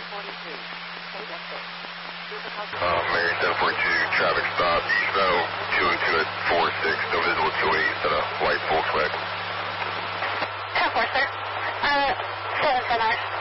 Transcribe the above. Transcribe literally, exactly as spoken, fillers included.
Uh, Mary seven forty-two, traffic stop, eastbound two oh two at four six, no visible two oh eight, instead of white Volkswagen. ten four, sir. Uh, seven seven nine.